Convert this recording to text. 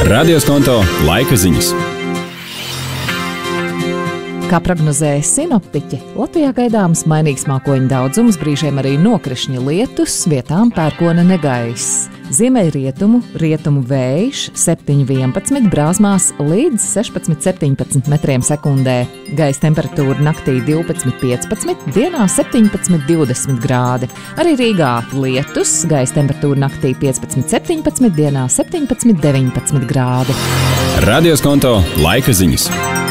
Radioskonto laika ziņas. Kā prognozēja sinoptiķi, Latvijā gaidāms mainīgs mākoņu daudzums, brīžiem arī nokrišņa lietus, vietām pērkona negaiss. Ziemeļrietumu, rietumu vējš 7–11, brāzmās līdz 16–17 metriem sekundē. Gaisa temperatūra naktī 12–15, dienā 17–20 grādi. Arī Rīgā lietus, gaisa temperatūra naktī 15–17, dienā 17–19 grādi. Radioskonto laika ziņas.